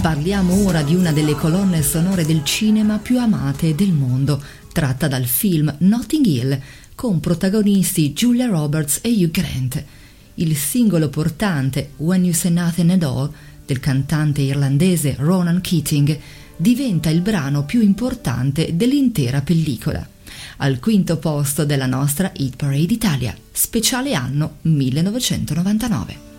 Parliamo ora di una delle colonne sonore del cinema più amate del mondo, tratta dal film Notting Hill, con protagonisti Julia Roberts e Hugh Grant. Il singolo portante When You Say Nothing at All del cantante irlandese Ronan Keating diventa il brano più importante dell'intera pellicola. Al quinto posto della nostra Hit Parade Italia, speciale anno 1999.